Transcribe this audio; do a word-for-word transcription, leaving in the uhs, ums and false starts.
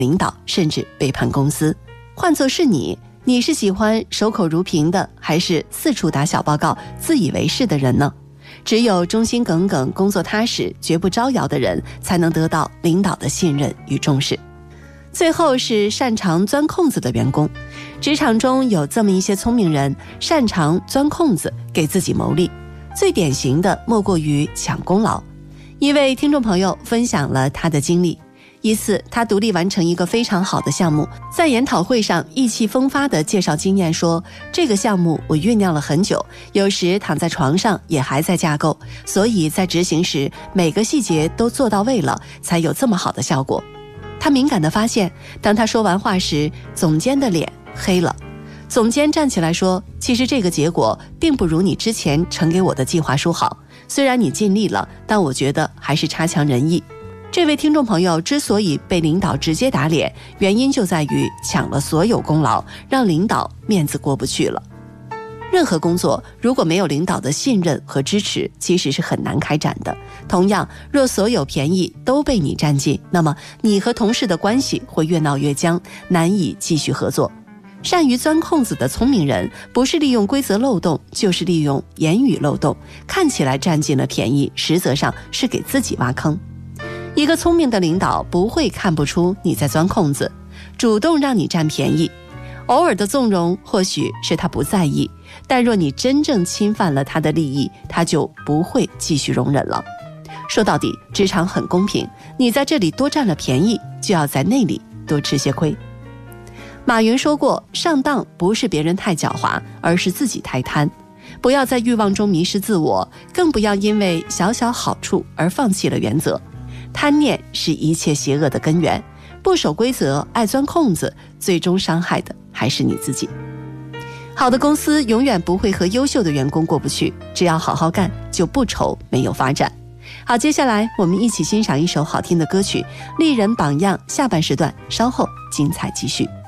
领导，甚至背叛公司。换作是你，你是喜欢守口如瓶的，还是四处打小报告、自以为是的人呢？只有忠心耿耿、工作踏实、绝不招摇的人，才能得到领导的信任与重视。最后是擅长钻空子的员工。职场中有这么一些聪明人，擅长钻空子，给自己谋利。最典型的莫过于抢功劳。一位听众朋友分享了他的经历。一次，他独立完成一个非常好的项目，在研讨会上意气风发地介绍经验说，这个项目我酝酿了很久，有时躺在床上也还在架构，所以在执行时每个细节都做到位了，才有这么好的效果。他敏感地发现，当他说完话时，总监的脸黑了。总监站起来说，其实这个结果并不如你之前呈给我的计划书好，虽然你尽力了，但我觉得还是差强人意。这位听众朋友之所以被领导直接打脸，原因就在于抢了所有功劳，让领导面子过不去了。任何工作如果没有领导的信任和支持，其实是很难开展的。同样，若所有便宜都被你占尽，那么你和同事的关系会越闹越僵，难以继续合作。善于钻空子的聪明人，不是利用规则漏洞，就是利用言语漏洞，看起来占尽了便宜，实则上是给自己挖坑。一个聪明的领导不会看不出你在钻空子，主动让你占便宜。偶尔的纵容或许是他不在意，但若你真正侵犯了他的利益，他就不会继续容忍了。说到底，职场很公平，你在这里多占了便宜，就要在那里多吃些亏。马云说过，上当不是别人太狡猾，而是自己太贪。不要在欲望中迷失自我，更不要因为小小好处而放弃了原则。贪念是一切邪恶的根源，不守规则，爱钻空子，最终伤害的还是你自己。好的公司永远不会和优秀的员工过不去，只要好好干，就不愁没有发展。好，接下来我们一起欣赏一首好听的歌曲《丽人榜样》，下半时段稍后精彩继续。